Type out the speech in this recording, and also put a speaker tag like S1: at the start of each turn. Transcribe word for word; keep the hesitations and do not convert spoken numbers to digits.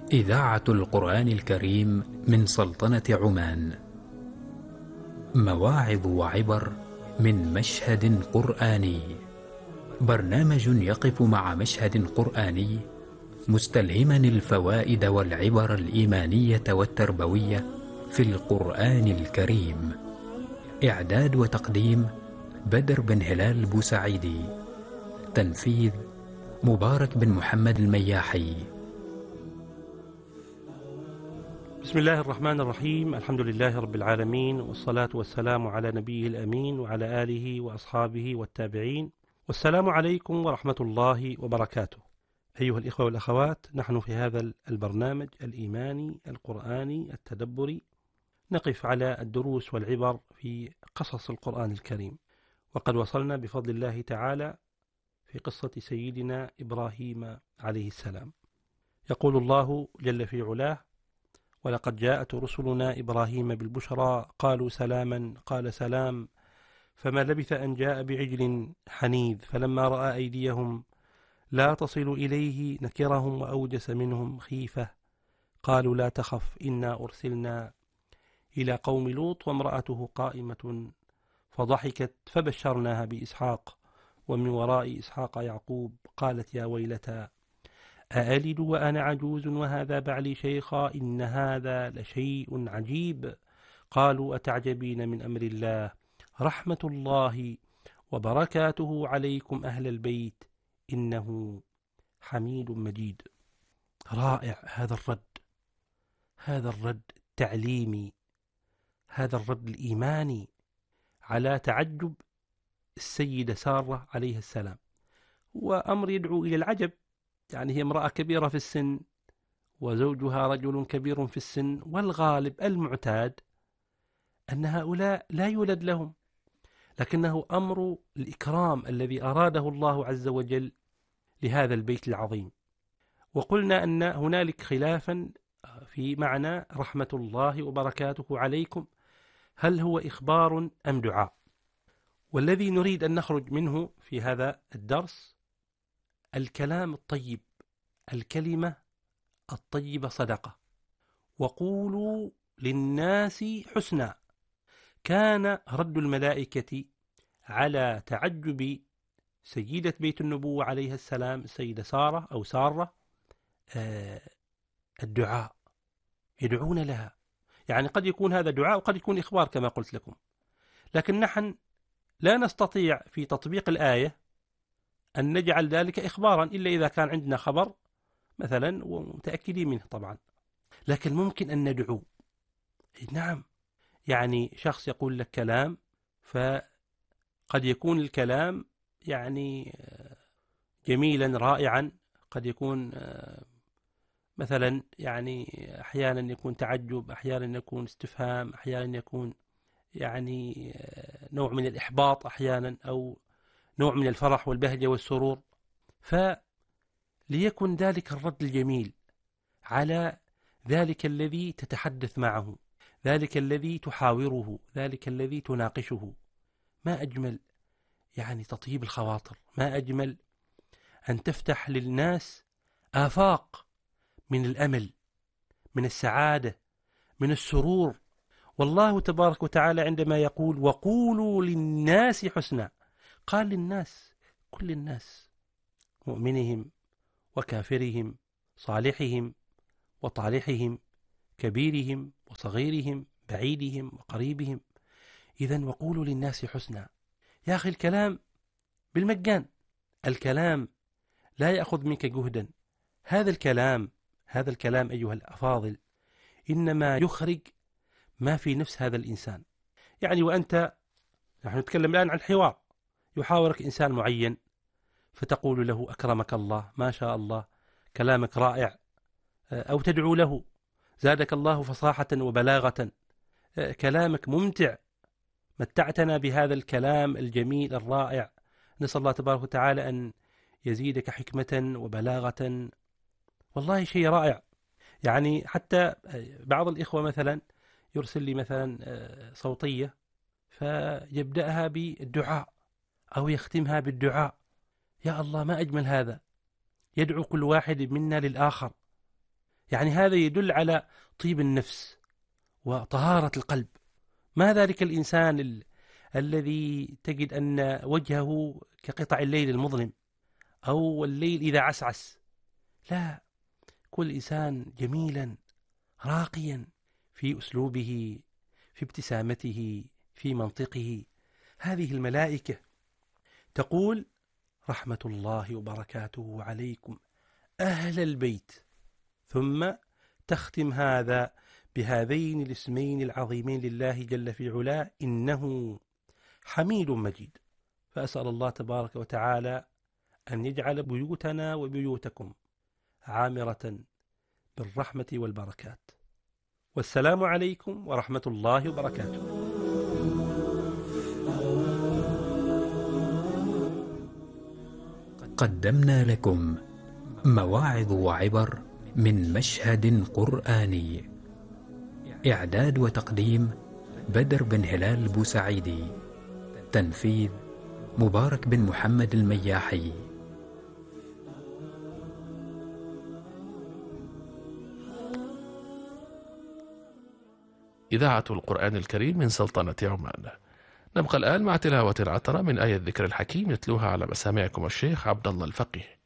S1: إذاعة القرآن الكريم من سلطنة عمان. مواعظ وعبر من مشهد قرآني. برنامج يقف مع مشهد قرآني مستلهما الفوائد والعبر الإيمانية والتربوية في القرآن الكريم. إعداد وتقديم بدر بن هلال بوسعيدي. تنفيذ مبارك بن محمد المياحي.
S2: بسم الله الرحمن الرحيم. الحمد لله رب العالمين، والصلاة والسلام على نبيه الأمين وعلى آله وأصحابه والتابعين، والسلام عليكم ورحمة الله وبركاته. أيها الإخوة والأخوات، نحن في هذا البرنامج الإيماني القرآني التدبري نقف على الدروس والعبر في قصص القرآن الكريم، وقد وصلنا بفضل الله تعالى في قصة سيدنا إبراهيم عليه السلام. يقول الله جل في علاه: ولقد جاءت رسلنا إبراهيم بالبشرى قالوا سلاما قال سلام فما لبث أن جاء بعجل حنيذ فلما رأى أيديهم لا تصل إليه نكرهم وأوجس منهم خيفة قالوا لا تخف إنا أرسلنا إلى قوم لوط وامرأته قائمة فضحكت فبشرناها بإسحاق ومن وراء إسحاق يعقوب قالت يا ويلتى أألد وأنا عجوز وهذا بعلي شيخا إن هذا لشيء عجيب قالوا أتعجبين من أمر الله رحمة الله وبركاته عليكم أهل البيت إنه حميد مجيد. رائع هذا الرد، هذا الرد التعليمي، هذا الرد الإيماني على تعجب السيدة سارة عليه السلام، وأمر يدعو إلى العجب. يعني هي امرأة كبيرة في السن وزوجها رجل كبير في السن، والغالب المعتاد أن هؤلاء لا يولد لهم، لكنه أمر الإكرام الذي أراده الله عز وجل لهذا البيت العظيم. وقلنا أن هنالك خلافا في معنى رحمة الله وبركاته عليكم، هل هو إخبار أم دعاء؟ والذي نريد أن نخرج منه في هذا الدرس الكلام الطيب، الكلمة الطيبة صدقة. وقولوا للناس حسنا. كان رد الملائكة على تعجب سيدة بيت النبوة عليها السلام السيدة سارة أو سارة آه الدعاء، يدعون لها. يعني قد يكون هذا دعاء وقد يكون إخبار كما قلت لكم، لكن نحن لا نستطيع في تطبيق الآية أن نجعل ذلك إخبارا إلا إذا كان عندنا خبر مثلا ومتأكدين منه طبعا، لكن ممكن أن ندعو. نعم، يعني شخص يقول لك كلام، فقد يكون الكلام يعني جميلا رائعا، قد يكون مثلا يعني أحيانا يكون تعجب، أحيانا يكون استفهام، أحيانا يكون يعني نوع من الإحباط، أحيانا أو نوع من الفرح والبهجة والسرور. فليكن ذلك الرد الجميل على ذلك الذي تتحدث معه، ذلك الذي تحاوره، ذلك الذي تناقشه. ما أجمل يعني تطيب الخواطر، ما أجمل أن تفتح للناس آفاق من الأمل، من السعادة، من السرور. والله تبارك وتعالى عندما يقول وقولوا للناس حسنا، قال للناس، كل الناس، مؤمنهم وكافرهم، صالحهم وطالحهم، كبيرهم وصغيرهم، بعيدهم وقريبهم. إذن وقولوا للناس حسنا. يا أخي الكلام بالمجان، الكلام لا يأخذ منك جهدا. هذا الكلام هذا الكلام أيها الأفاضل إنما يخرج ما في نفس هذا الإنسان. يعني وأنت، نحن نتكلم الآن عن الحوار، يحاورك إنسان معين فتقول له أكرمك الله، ما شاء الله، كلامك رائع، أو تدعو له زادك الله فصاحة وبلاغة، كلامك ممتع، متعتنا بهذا الكلام الجميل الرائع. نسأل الله تبارك وتعالى أن يزيدك حكمة وبلاغة. والله شيء رائع. يعني حتى بعض الإخوة مثلا يرسل لي مثلا صوتية فيبدأها بالدعاء أو يختمها بالدعاء. يا الله ما أجمل هذا، يدعو كل واحد منا للآخر، يعني هذا يدل على طيب النفس وطهارة القلب. ما ذلك الإنسان ال... الذي تجد أن وجهه كقطع الليل المظلم أو الليل إذا عسعس. لا، كل إنسان جميلا راقيا في أسلوبه، في ابتسامته، في منطقه. هذه الملائكة تقول: رحمة الله وبركاته عليكم أهل البيت. ثم تختم هذا بهذين الاسمين العظيمين لله جل في علاه: إنه حميد مجيد. فأسأل الله تبارك وتعالى أن يجعل بيوتنا وبيوتكم عامرة بالرحمة والبركات. والسلام عليكم ورحمة الله وبركاته.
S1: قدمنا لكم مواعظ وعبر من مشهد قرآني. إعداد وتقديم بدر بن هلال بوسعيدي. تنفيذ مبارك بن محمد المياحي.
S3: إذاعة القرآن الكريم من سلطنة عمان. نبقى الآن مع تلاوة عطرة من آية الذكر الحكيم يتلوها على مسامعكم الشيخ عبد الله الفقيه.